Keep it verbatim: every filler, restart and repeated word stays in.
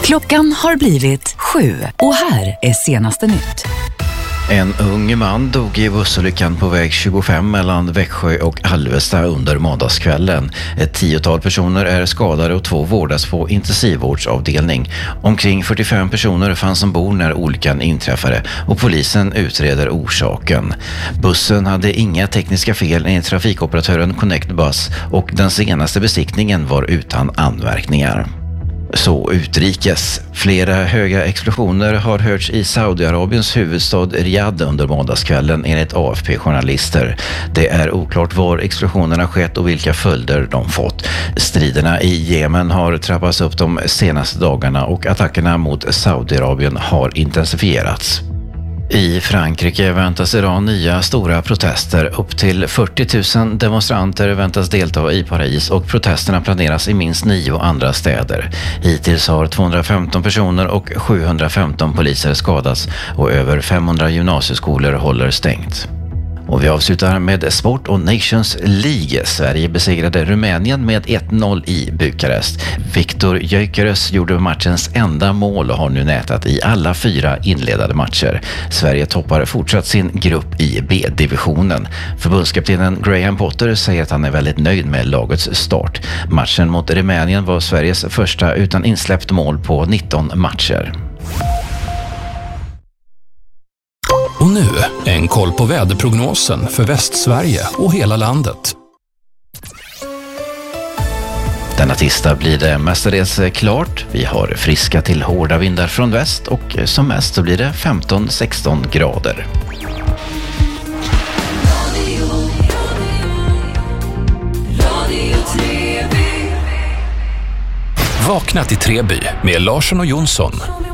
Klockan har blivit sju och här är senaste nytt. En ung man dog i bussolyckan på väg tjugofem mellan Växjö och Alvesta under måndagskvällen. Ett tiotal personer är skadade och två vårdas på intensivvårdsavdelning. Omkring fyrtiofem personer fanns ombord när olyckan inträffade och polisen utreder orsaken. Bussen hade inga tekniska fel enligt trafikoperatören Connect Bus och den senaste besiktningen var utan anmärkningar. Så utrikes. Flera höga explosioner har hörts i Saudiarabiens huvudstad Riyadh under måndagskvällen enligt A F P-journalister. Det är oklart var explosionerna skett och vilka följder de fått. Striderna i Jemen har trappats upp de senaste dagarna och attackerna mot Saudiarabien har intensifierats. I Frankrike väntas idag nya stora protester. Upp till fyrtio tusen demonstranter väntas delta i Paris och protesterna planeras i minst nio andra städer. Hittills har tvåhundrafemton personer och sjuhundrafemton poliser skadats och över femhundra gymnasieskolor håller stängt. Och vi avslutar med sport och Nations League. Sverige besegrade Rumänien med ett noll i Bukarest. Viktor Gyökeres gjorde matchens enda mål och har nu nätat i alla fyra inledande matcher. Sverige toppar fortsatt sin grupp i B-divisionen. Förbundskaptenen Graham Potter säger att han är väldigt nöjd med lagets start. Matchen mot Rumänien var Sveriges första utan insläppt mål på nitton matcher. Och nu en koll på väderprognosen för Västsverige och hela landet. Denna tisdag blir det mestadels klart. Vi har friska till hårda vindar från väst och som mest så blir det femton till sexton grader. Vakna till Treby med Larsson och Jonsson.